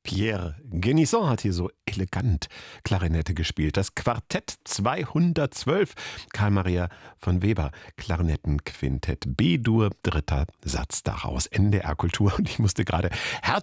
Pierre Guénisson hat hier so elegant Klarinette gespielt. Das Quartett 212, Karl Maria von Weber, Klarinettenquintett B-Dur, dritter Satz daraus. NDR Kultur. Und ich musste gerade